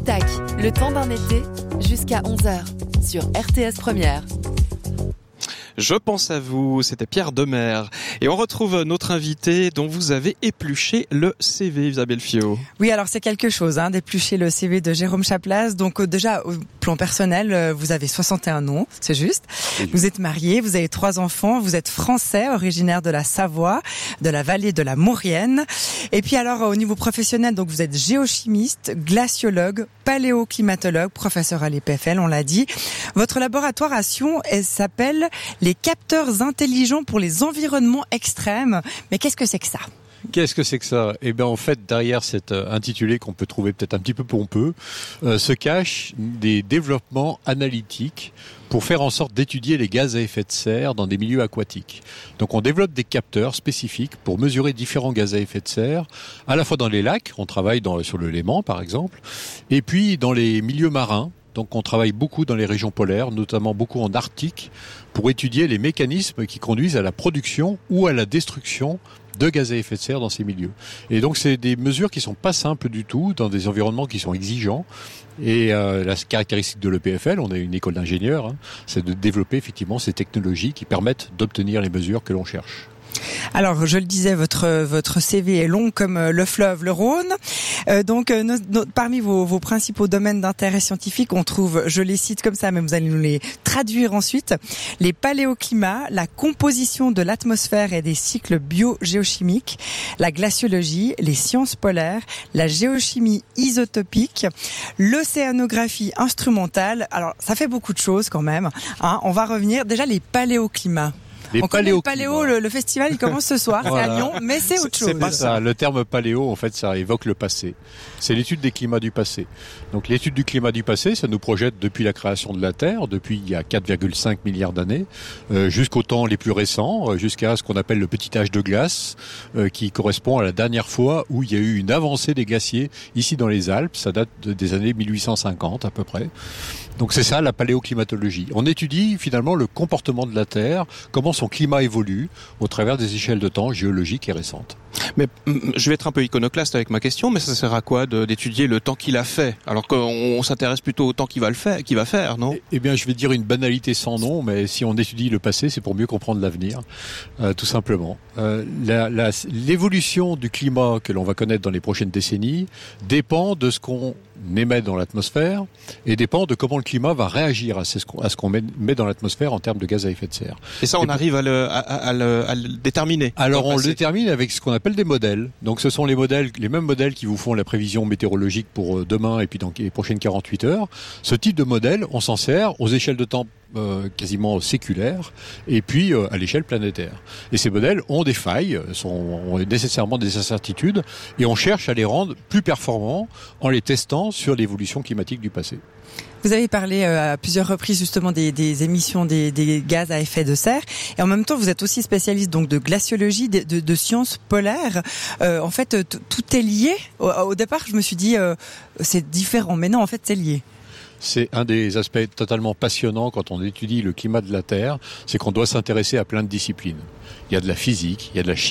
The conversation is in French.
Tac, le temps d'un été, jusqu'à 11h, sur RTS Première. Je pense à vous, c'était Pierre Demer. Et on retrouve notre invité dont vous avez épluché le CV, Isabelle Fiot. Oui, alors c'est quelque chose, d'éplucher le CV de Jérôme Chaplace. Donc déjà, au plan personnel, vous avez 61 ans, c'est juste. Oui. Vous êtes marié, vous avez 3 enfants, vous êtes français, originaire de la Savoie, de la vallée de la Maurienne. Et puis alors, au niveau professionnel, donc vous êtes géochimiste, glaciologue, paléoclimatologue, professeur à l'EPFL, on l'a dit. Votre laboratoire à Sion, elle s'appelle les capteurs intelligents pour les environnements extrêmes. Mais qu'est-ce que c'est que ça ? Qu'est-ce que c'est que ça ? Eh bien, en fait, derrière cet intitulé qu'on peut trouver peut-être un petit peu pompeux, se cachent des développements analytiques pour faire en sorte d'étudier les gaz à effet de serre dans des milieux aquatiques. Donc, on développe des capteurs spécifiques pour mesurer différents gaz à effet de serre, à la fois dans les lacs, on travaille sur le Léman, par exemple, et puis dans les milieux marins. Donc on travaille beaucoup dans les régions polaires, notamment beaucoup en Arctique, pour étudier les mécanismes qui conduisent à la production ou à la destruction de gaz à effet de serre dans ces milieux. Et donc c'est des mesures qui sont pas simples du tout, dans des environnements qui sont exigeants. Et la caractéristique de l'EPFL, on est une école d'ingénieurs, c'est de développer effectivement ces technologies qui permettent d'obtenir les mesures que l'on cherche. Alors, je le disais, votre CV est long comme le fleuve, le Rhône. Parmi vos principaux domaines d'intérêt scientifique, on trouve, je les cite comme ça, mais vous allez nous les traduire ensuite, les paléoclimats, la composition de l'atmosphère et des cycles biogéochimiques, la glaciologie, les sciences polaires, la géochimie isotopique, l'océanographie instrumentale. Alors, ça fait beaucoup de choses quand même. On va revenir. Déjà, les paléoclimats. Les paléo, le festival, il commence ce soir, voilà. C'est à Lyon, mais c'est autre chose. C'est pas ça. Le terme paléo, en fait, ça évoque le passé. C'est l'étude des climats du passé. Donc, l'étude du climat du passé, ça nous projette depuis la création de la Terre, depuis il y a 4,5 milliards d'années, jusqu'aux temps les plus récents, jusqu'à ce qu'on appelle le petit âge de glace, qui correspond à la dernière fois où il y a eu une avancée des glaciers ici dans les Alpes. Ça date des années 1850 à peu près. Donc, c'est ça la paléoclimatologie. On étudie finalement le comportement de la Terre, comment son climat évolue au travers des échelles de temps géologiques et récentes. Mais je vais être un peu iconoclaste avec ma question, mais ça sert à quoi d'étudier le temps qu'il a fait, alors qu'on s'intéresse plutôt au temps qu'il va faire, non ? Eh bien, je vais dire une banalité sans nom, mais si on étudie le passé, c'est pour mieux comprendre l'avenir, tout simplement. L'évolution du climat que l'on va connaître dans les prochaines décennies dépend de ce qu'on émet dans l'atmosphère et dépend de comment le climat va réagir à ce qu'on met dans l'atmosphère en termes de gaz à effet de serre. Et ça, on arrive à le déterminer. Alors, on le détermine avec ce qu'on appelle des modèles. Donc, ce sont les mêmes modèles qui vous font la prévision météorologique pour demain et puis dans les prochaines 48 heures. Ce type de modèle, on s'en sert aux échelles de temps quasiment séculaires et puis à l'échelle planétaire. Et ces modèles ont des failles, ont nécessairement des incertitudes et on cherche à les rendre plus performants en les testant sur l'évolution climatique du passé. Vous avez parlé à plusieurs reprises justement des émissions des gaz à effet de serre et en même temps vous êtes aussi spécialiste donc de glaciologie, de sciences polaires. En fait, tout est lié. Au départ, je me suis dit c'est différent, mais non, en fait, c'est lié. C'est un des aspects totalement passionnants quand on étudie le climat de la Terre, c'est qu'on doit s'intéresser à plein de disciplines. Il y a de la physique, il y a de la chimie.